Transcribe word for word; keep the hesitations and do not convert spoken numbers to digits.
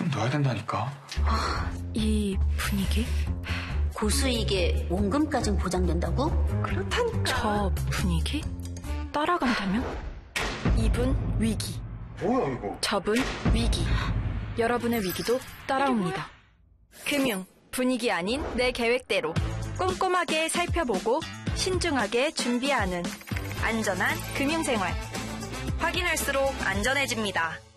좀 넣어야 된다니까. 아, 이 분위기? 고수익에 원금까진 보장된다고? 그렇다니까. 저 분위기? 따라간다면? 이분 위기. 뭐야 이거? 저분 위기. 여러분의 위기도 따라옵니다. 금융, 분위기 아닌 내 계획대로 꼼꼼하게 살펴보고 신중하게 준비하는 안전한 금융생활. 확인할수록 안전해집니다.